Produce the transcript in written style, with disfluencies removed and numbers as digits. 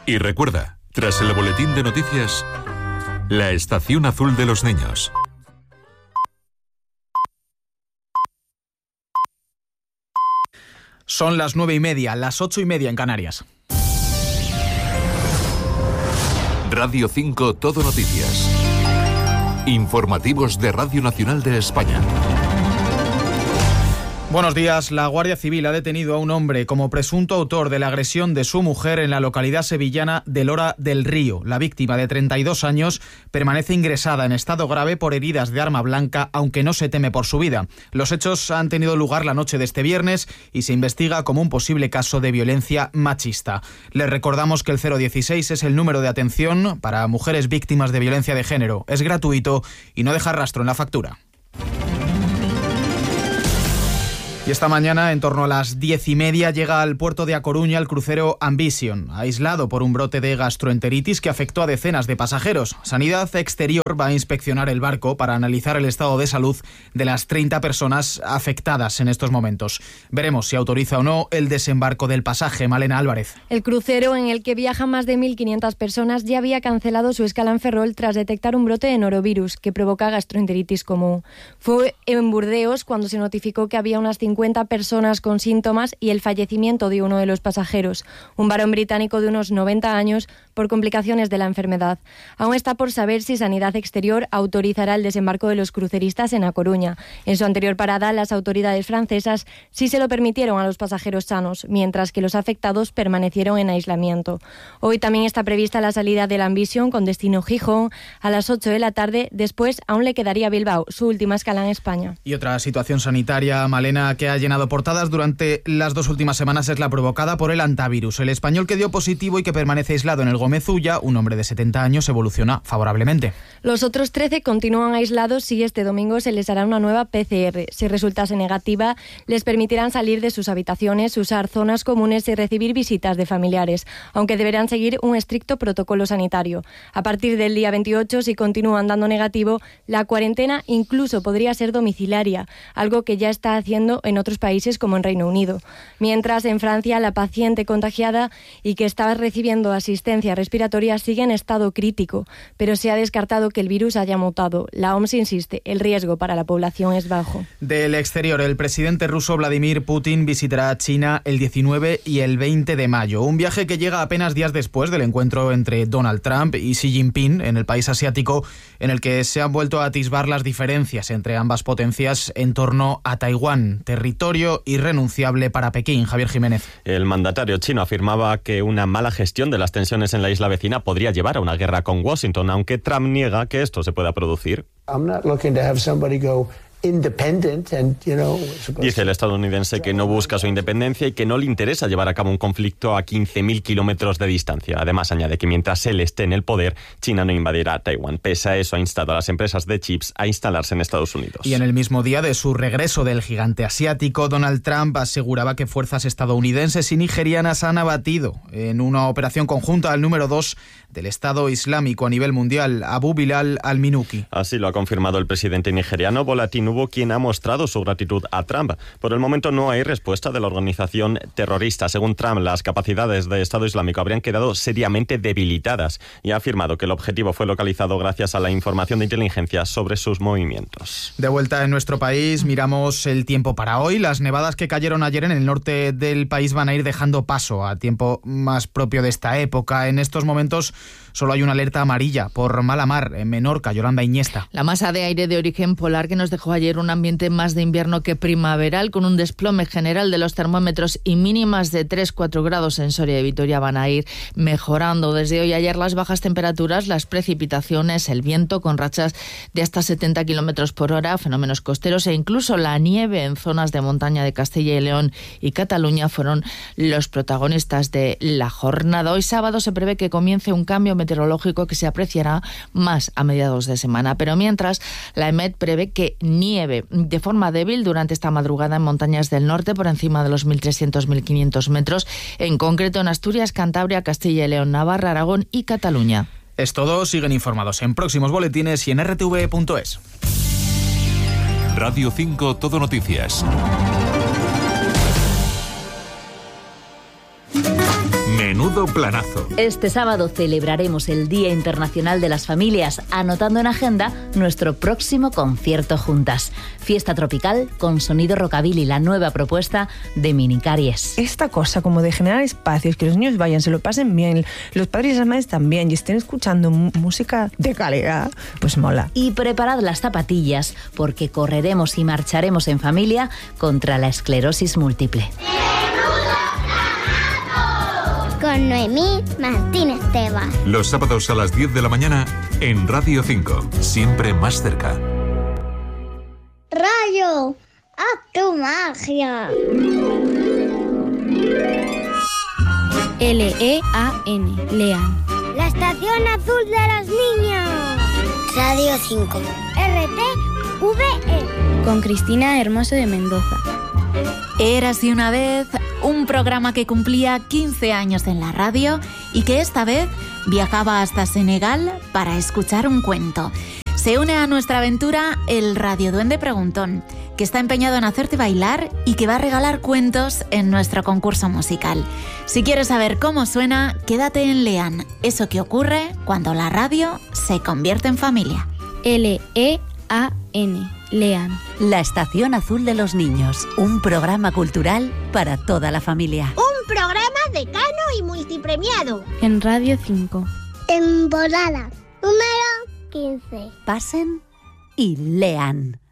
Y recuerda, tras el boletín de noticias, la estación azul de los niños. Son las 9:30, las 8:30 en Canarias. Radio 5 Todo Noticias. Informativos de Radio Nacional de España. Buenos días. La Guardia Civil ha detenido a un hombre como presunto autor de la agresión de su mujer en la localidad sevillana de Lora del Río. La víctima, de 32 años, permanece ingresada en estado grave por heridas de arma blanca, aunque no se teme por su vida. Los hechos han tenido lugar la noche de este viernes y se investiga como un posible caso de violencia machista. Les recordamos que el 016 es el número de atención para mujeres víctimas de violencia de género. Es gratuito y no deja rastro en la factura. Y esta mañana, en torno a las 10:30, llega al puerto de A Coruña el crucero Ambition, aislado por un brote de gastroenteritis que afectó a decenas de pasajeros. Sanidad Exterior va a inspeccionar el barco para analizar el estado de salud de las 30 personas afectadas en estos momentos. Veremos si autoriza o no el desembarco del pasaje. Malena Álvarez. El crucero, en el que viajan más de 1.500 personas, ya había cancelado su escala en Ferrol tras detectar un brote de norovirus que provoca gastroenteritis común. Fue en Burdeos cuando se notificó que había unas 50 personas con síntomas y el fallecimiento de uno de los pasajeros, un varón británico de unos 90 años, por complicaciones de la enfermedad. Aún está por saber si Sanidad Exterior autorizará el desembarco de los cruceristas en A Coruña. En su anterior parada, las autoridades francesas sí se lo permitieron a los pasajeros sanos, mientras que los afectados permanecieron en aislamiento. Hoy también está prevista la salida de la Ambition con destino Gijón a las 8 de la tarde. Después aún le quedaría Bilbao, su última escala en España. Y otra situación sanitaria, Malena, que ha llenado portadas durante las 2 últimas semanas es la provocada por el hantavirus. El español que dio positivo y que permanece aislado en el Gómez Ulla, un hombre de 70 años, evoluciona favorablemente. Los otros 13 continúan aislados y este domingo se les hará una nueva PCR. Si resultase negativa, les permitirán salir de sus habitaciones, usar zonas comunes y recibir visitas de familiares, aunque deberán seguir un estricto protocolo sanitario. A partir del día 28, si continúan dando negativo, la cuarentena incluso podría ser domiciliaria, algo que ya está haciendo en otros países como en Reino Unido. Mientras, en Francia, la paciente contagiada y que estaba recibiendo asistencia respiratoria sigue en estado crítico, pero se ha descartado que el virus haya mutado. La OMS insiste, el riesgo para la población es bajo. Del exterior, el presidente ruso Vladimir Putin visitará China el 19 y el 20 de mayo. Un viaje que llega apenas días después del encuentro entre Donald Trump y Xi Jinping en el país asiático, en el que se han vuelto a atisbar las diferencias entre ambas potencias en torno a Taiwán, territorio irrenunciable para Pekín. Javier Jiménez. El mandatario chino afirmaba que una mala gestión de las tensiones en la isla vecina podría llevar a una guerra con Washington, aunque Trump niega que esto se pueda producir. Dice el estadounidense que no busca su independencia y que no le interesa llevar a cabo un conflicto a 15.000 kilómetros de distancia. Además, añade que mientras él esté en el poder, China no invadirá Taiwán. Pese a eso, ha instado a las empresas de chips a instalarse en Estados Unidos. Y en el mismo día de su regreso del gigante asiático, Donald Trump aseguraba que fuerzas estadounidenses y nigerianas han abatido en una operación conjunta al número 2 del Estado Islámico a nivel mundial, Abu Bilal al-Minuki. Así lo ha confirmado el presidente nigeriano Bola Tinubu, quien ha mostrado su gratitud a Trump. Por el momento no hay respuesta de la organización terrorista. Según Trump, las capacidades de Estado Islámico habrían quedado seriamente debilitadas y ha afirmado que el objetivo fue localizado gracias a la información de inteligencia sobre sus movimientos. De vuelta en nuestro país, miramos el tiempo para hoy. Las nevadas que cayeron ayer en el norte del país van a ir dejando paso a tiempo más propio de esta época. En estos momentos solo hay una alerta amarilla por mala mar en Menorca. Yolanda Iñesta. La masa de aire de origen polar que nos dejó ayer un ambiente más de invierno que primaveral, con un desplome general de los termómetros y mínimas de 3-4 grados en Soria y Vitoria van a ir mejorando. Desde hoy a ayer las bajas temperaturas, las precipitaciones, el viento con rachas de hasta 70 kilómetros por hora, fenómenos costeros e incluso la nieve en zonas de montaña de Castilla y León y Cataluña fueron los protagonistas de la jornada. Hoy sábado se prevé que comience un cambio meteorológico que se apreciará más a mediados de semana, pero mientras la EMET prevé que nieve de forma débil durante esta madrugada en montañas del norte por encima de los 1.300-1.500 metros, en concreto en Asturias, Cantabria, Castilla y León, Navarra, Aragón y Cataluña. Es todo, siguen informados en próximos boletines y en rtv.es. Radio 5 Todo Noticias. Menudo planazo. Este sábado celebraremos el Día Internacional de las Familias, anotando en agenda nuestro próximo concierto juntas. Fiesta tropical con sonido rockabilly, la nueva propuesta de Minicaries. Esta cosa como de generar espacios, que los niños vayan, se lo pasen bien, los padres y las madres también, y estén escuchando música de calidad, pues mola. Y preparad las zapatillas, porque correremos y marcharemos en familia contra la esclerosis múltiple. Con Noemí Martínez Tebas. Los sábados a las 10 de la mañana en Radio 5, siempre más cerca. Rayo, haz tu magia. L-E-A-N, Lean. La estación azul de los niños. Radio 5. RTVE. Con Cristina Hermoso de Mendoza. Érase una vez un programa que cumplía 15 años en la radio y que esta vez viajaba hasta Senegal para escuchar un cuento. Se une a nuestra aventura el radioduende preguntón, que está empeñado en hacerte bailar y que va a regalar cuentos en nuestro concurso musical. Si quieres saber cómo suena, quédate en Lean, eso que ocurre cuando la radio se convierte en familia. L-E-A-N, Lean. La estación azul de los niños, un programa cultural para toda la familia. Un programa decano y multipremiado. En Radio 5. Temporada número 15. Pasen y lean.